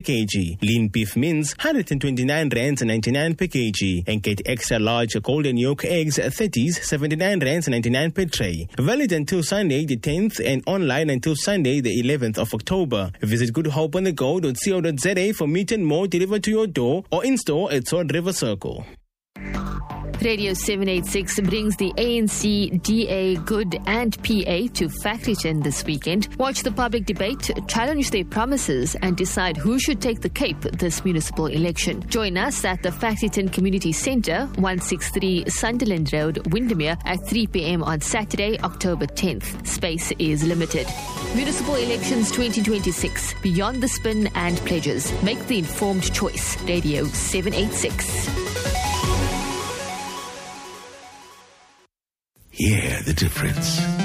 kg. Lean beef mince, 129 rands and 99 per kg. And get extra large golden yolk eggs, 30s, 79 rands and 99 per tray. Valid until Sunday the 10th and online until Sunday the 11th of October. Visit goodhopeonthego.co.za for meat and more delivered to your door or in-store at Sword River Circle. Radio 786 brings the ANC, DA, Good and PA to Factoryton this weekend. Watch the public debate, challenge their promises and decide who should take the cape this municipal election. Join us at the Factoryton Community Centre, 163 Sunderland Road, Windermere at 3 p.m. on Saturday, October 10th. Space is limited. Municipal Elections 2026. Beyond the spin and pledges. Make the informed choice. Radio 786. Hear the difference.